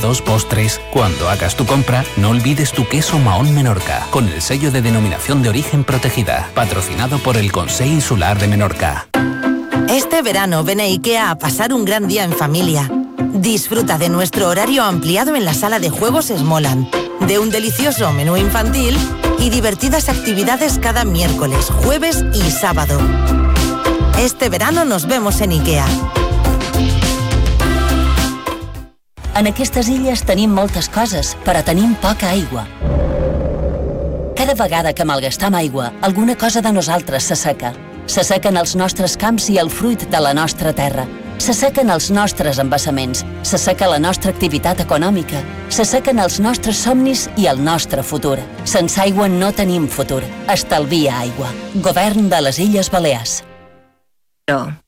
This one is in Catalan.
helados, postres. Cuando hagas tu compra, no olvides tu queso Mahón Menorca, con el sello de denominación de origen protegida, patrocinado por el Consell Insular de Menorca. Este verano ven a IKEA a pasar un gran día en familia. Disfruta de nuestro horario ampliado en la sala de juegos Smoland, de un delicioso menú infantil y divertidas actividades cada miércoles, jueves y sábado. Este verano nos vemos en IKEA. En aquestes illes tenim moltes coses, però tenim poca aigua. Cada vegada que malgastam aigua, alguna cosa de nosaltres s'asseca. S'assequen els nostres camps i el fruit de la nostra terra. S'assequen els nostres embassaments. S'asseca la nostra activitat econòmica. S'assequen els nostres somnis i el nostre futur. Sense aigua no tenim futur. Estalvia aigua. Govern de les Illes Balears.